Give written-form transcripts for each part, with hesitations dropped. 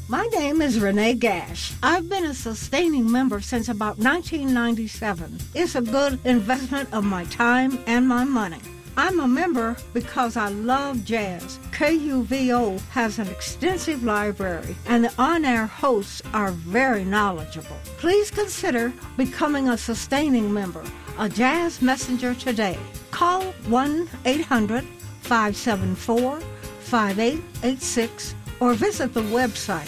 My name is Renee Gash. I've been a sustaining member since about 1997. It's a good investment of my time and my money. I'm a member because I love jazz. KUVO has an extensive library, and the on-air hosts are very knowledgeable. Please consider becoming a sustaining member, a jazz messenger today. Call 1-800-574-5886 or visit the website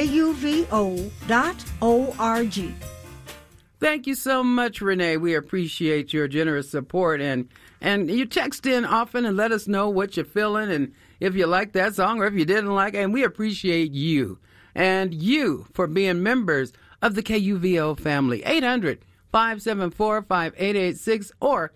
kuvo.org. Thank you so much, Renee. We appreciate your generous support. And you text in often and let us know what you're feeling and if you like that song or if you didn't like it. And we appreciate you and you for being members of the KUVO family. 800-574-5886 or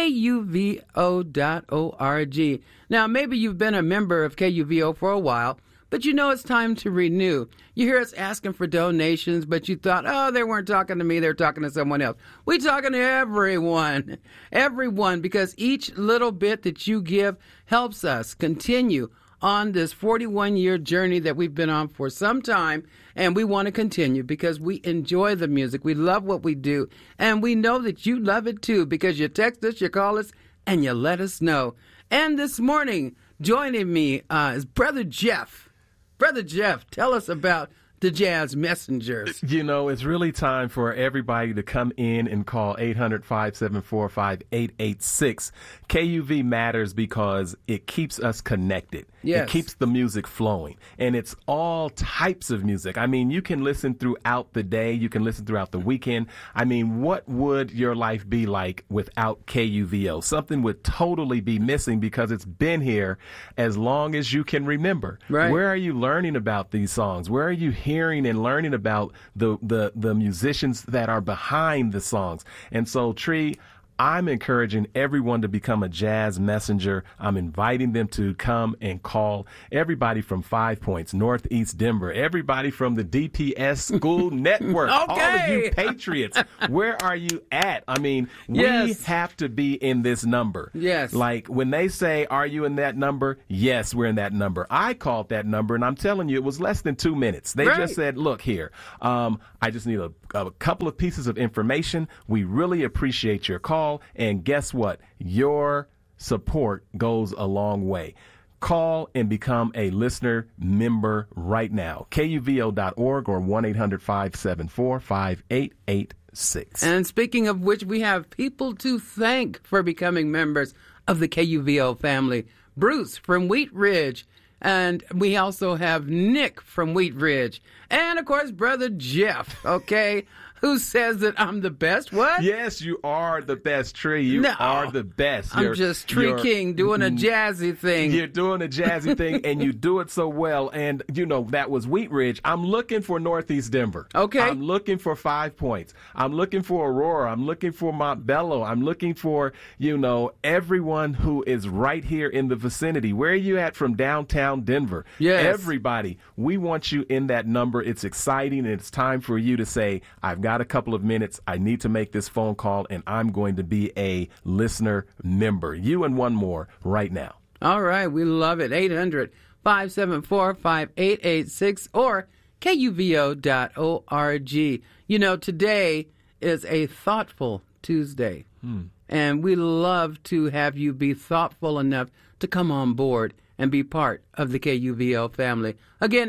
KUVO.org. Now, maybe you've been a member of KUVO for a while, but you know it's time to renew. You hear us asking for donations, but you thought, oh, they weren't talking to me, they're talking to someone else. We're talking to everyone, because each little bit that you give helps us continue on this 41-year journey that we've been on for some time, and we want to continue because we enjoy the music. We love what we do, and we know that you love it too because you text us, you call us, and you let us know. And this morning, joining me is Brother Jeff. Brother Jeff, tell us about the Jazz Messengers. You know, it's really time for everybody to come in and call 800-574-5886. KUV matters because it keeps us connected. Yes. It keeps the music flowing. And it's all types of music. I mean, you can listen throughout the day. You can listen throughout the weekend. I mean, what would your life be like without KUVO? Something would totally be missing because it's been here as long as you can remember. Right. Where are you learning about these songs? Where are you hearing and learning about the musicians that are behind the songs? And so, Tree, I'm encouraging everyone to become a jazz messenger. I'm inviting them to come and call everybody from 5 Points, Northeast Denver, everybody from the DPS School Network, Okay. all of you patriots. Where are you at? I mean, we have to be in this number. Yes. Like when they say, are you in that number? Yes, we're in that number. I called that number, and I'm telling you, it was less than 2 minutes. They just said, look here, I just need a couple of pieces of information. We really appreciate your call. And guess what? Your support goes a long way. Call and become a listener member right now. KUVO.org or 1-800-574-5886. And speaking of which, we have people to thank for becoming members of the KUVO family. Bruce from Wheat Ridge. And we also have Nick from Wheat Ridge. And, of course, Brother Jeff, okay, who says that I'm the best. What? Yes, you are the best, Tree. You are the best. I'm just Tree King doing a jazzy thing. You're doing a jazzy thing, and you do it so well. And, you know, that was Wheat Ridge. I'm looking for Northeast Denver. Okay. I'm looking for 5 Points. I'm looking for Aurora. I'm looking for Montbello. I'm looking for, you know, everyone who is right here in the vicinity. Where are you at from downtown Denver? Yes. Everybody, we want you in that number. It's exciting, and it's time for you to say, I've got a couple of minutes. I need to make this phone call, and I'm going to be a listener member. You and one more right now. All right. We love it. 800-574-5886 or KUVO.org. You know, today is a thoughtful Tuesday, and we love to have you be thoughtful enough to come on board and be part of the KUVO family. Again,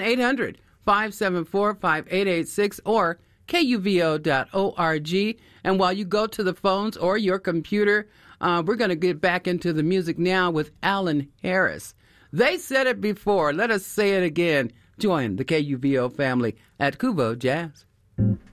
800-574-5886 or KUVO.org. And while you go to the phones or your computer, we're going to get back into the music now with Alan Harris. They said it before. Let us say it again. Join the KUVO family at Kuvo Jazz.